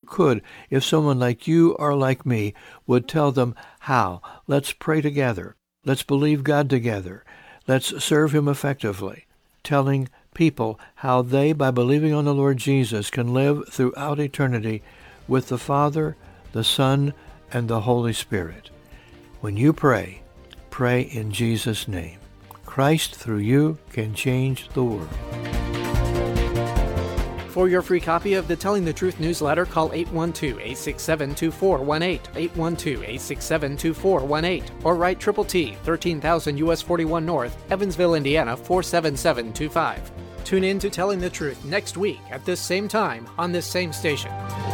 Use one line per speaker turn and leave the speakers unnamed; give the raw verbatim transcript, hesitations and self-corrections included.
could, if someone like you or like me would tell them how. Let's pray together. Let's believe God together. Let's serve him effectively, telling people how they, by believing on the Lord Jesus, can live throughout eternity with the Father, the Son, and the Holy Spirit. When you pray, pray in Jesus' name. Christ, through you, can change the world.
For your free copy of the Telling the Truth newsletter, call eight one two, eight six seven, two four one eight, eight one two, eight six seven, two four one eight, or write Triple T, thirteen thousand U S forty-one North, Evansville, Indiana, four seven seven two five. Tune in to Telling the Truth next week at this same time on this same station.